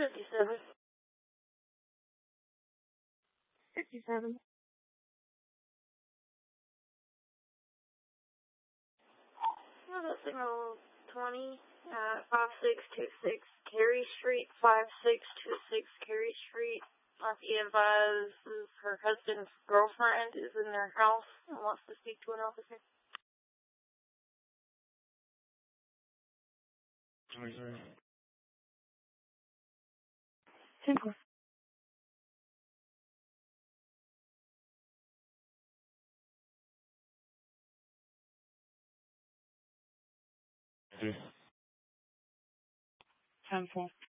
57. 57. That's signal 20 at 5626 Cary Street, 5626 Cary Street. Be advised her husband's girlfriend is in their house and wants to speak to an officer. Sorry. 10-4. Okay. 10-4.